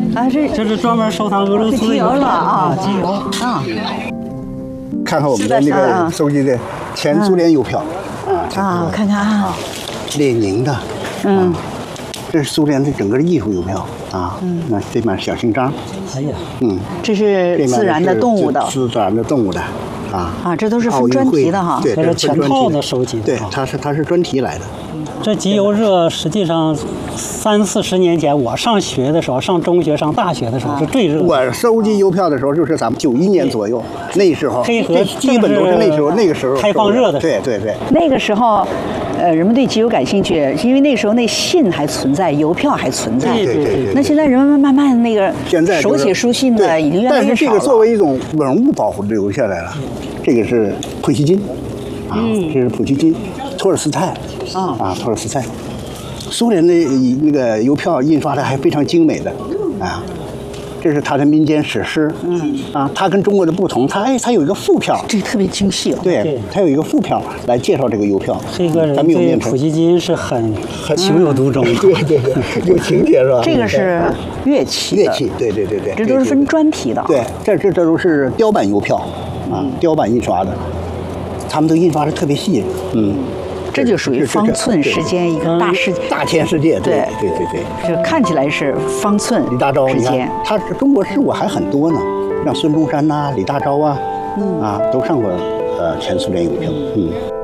啊， 这是专门收藏俄罗斯集邮了啊， 集邮啊。 看看我们的那个收集的前苏联邮票。 啊，我看看啊。 列宁的。这是苏联的整个的艺术邮票啊。那这面小勋章。 哎呀。 这是自然的动物的。 自然的动物的。啊， 这都是分专题的哈。 对， 这是全套的收集。 对，它是专题来的。 这集邮热实际上30-40年前，我上学的时候，上中学、上大学的时候是最热。 我收集邮票的时候就是咱们91年左右，那时候黑河基本都是那个时候开放热的。 对。 那个时候，人们对集邮感兴趣，因为那个时候那信还存在，邮票还存在。 对。 那现在人们慢慢那个现在手写书信的已经越来越少了。 但是这个作为一种文物保护留下来了。这个是普希金，这是普希金，托尔斯泰，托尔斯泰。苏联的那个邮票印刷的还非常精美的，这是他的民间史诗，他跟中国的不同，他有一个副票， 这特别精细。 对，他有一个副票来介绍这个邮票。 黑河人对普希金是很情有独钟， 对，有情节是吧？ 这个是乐器， 对， 这都是分专题的。 对，这都是雕版邮票，雕版印刷的，他们都印刷的特别细， 这就属于方寸时间一个大千世界，对， 就看起来是方寸李大钊之间， 他中国事务还很多呢，像孙中山呐、李大钊啊，都上过前苏联邮票，